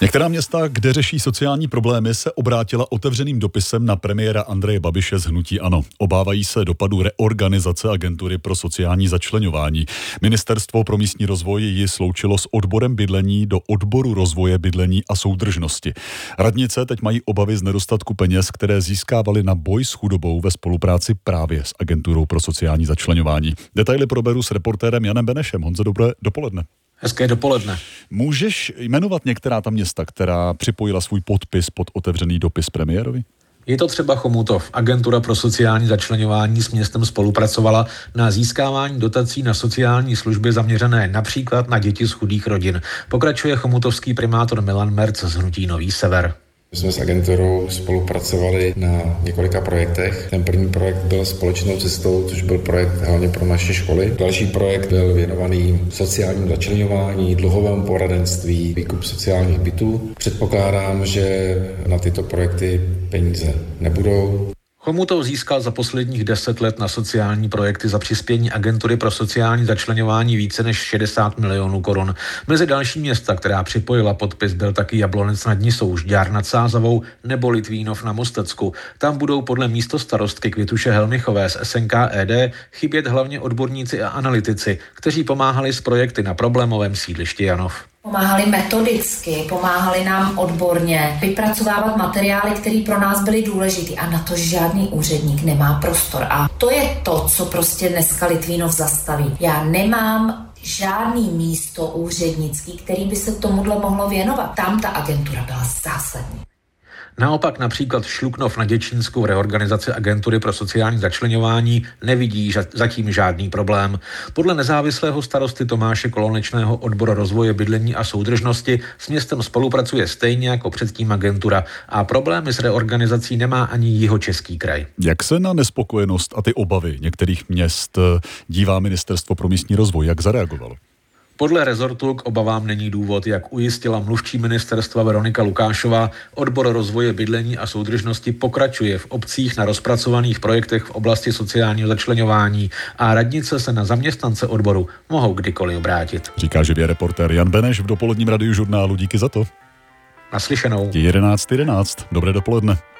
Některá města, kde řeší sociální problémy, se obrátila otevřeným dopisem na premiéra Andreje Babiše z hnutí ANO. Obávají se dopadu reorganizace agentury pro sociální začleňování. Ministerstvo pro místní rozvoj ji sloučilo s odborem bydlení do odboru rozvoje bydlení a soudržnosti. Radnice teď mají obavy z nedostatku peněz, které získávali na boj s chudobou ve spolupráci právě s agenturou pro sociální začleňování. Detaily proberu s reportérem Janem Benešem. Honzo, dobré dopoledne. Hezké dopoledne. Můžeš jmenovat některá ta města, která připojila svůj podpis pod otevřený dopis premiérovi? Je to třeba Chomutov. Agentura pro sociální začleňování s městem spolupracovala na získávání dotací na sociální služby zaměřené například na děti z chudých rodin. Pokračuje chomutovský primátor Milan Merc z hnutí Nový Sever. My jsme s agenturou spolupracovali na několika projektech. Ten první projekt byl společnou cestou, což byl projekt hlavně pro naše školy. Další projekt byl věnovaný sociálnímu začleňování, dluhovému poradenství, výkup sociálních bytů. Předpokládám, že na tyto projekty peníze nebudou. Chomutov získal za posledních 10 let na sociální projekty za přispění agentury pro sociální začleňování více než 60 milionů korun. Mezi další města, která připojila podpis, byl taky Jablonec nad Nisou, Žďár nad Sázavou nebo Litvínov na Mostecku. Tam budou podle místostarostky Květuše Helmichové z SNKED chybět hlavně odborníci a analytici, kteří pomáhali s projekty na problémovém sídlišti Janov. Pomáhali metodicky, pomáhali nám odborně vypracovávat materiály, které pro nás byly důležité a na to žádný úředník nemá prostor. A to je to, co prostě dneska Litvínov zastaví. Já nemám žádný místo úřednický, který by se tomuhle mohlo věnovat. Tam ta agentura byla zásadní. Naopak například Šluknov na Děčínsku reorganizaci agentury pro sociální začleňování nevidí zatím žádný problém. Podle nezávislého starosty Tomáše Kolonečného odbor rozvoje bydlení a soudržnosti s městem spolupracuje stejně jako předtím agentura a problémy s reorganizací nemá ani Jihočeský kraj. Jak se na nespokojenost a ty obavy některých měst dívá Ministerstvo pro místní rozvoj? Jak zareagovalo? Podle rezortu k obavám není důvod, jak ujistila mluvčí ministerstva Veronika Lukášová. Odbor rozvoje bydlení a soudržnosti pokračuje v obcích na rozpracovaných projektech v oblasti sociálního začleňování a radnice se na zaměstnance odboru mohou kdykoliv obrátit. Říká živě reportér Jan Beneš v dopoledním radiožurnálu. Díky za to. Naslyšenou. 11:11. Dobré dopoledne.